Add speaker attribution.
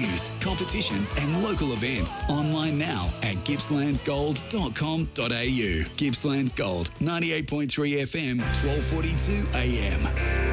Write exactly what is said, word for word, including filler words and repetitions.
Speaker 1: news, competitions and local events. Online now at gippslands gold dot com dot a u. Gippslands Gold, ninety-eight point three F M, twelve forty-two A M.